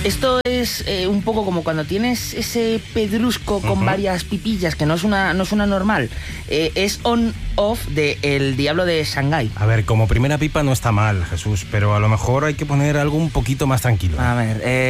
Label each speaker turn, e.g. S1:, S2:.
S1: Esto es un poco como cuando tienes ese pedrusco con varias pipillas, que no suena normal. Es on-off de El Diablo de Shanghái.
S2: A ver, como primera pipa no está mal, Jesús, pero a lo mejor hay que poner algo un poquito más tranquilo.
S1: A ver,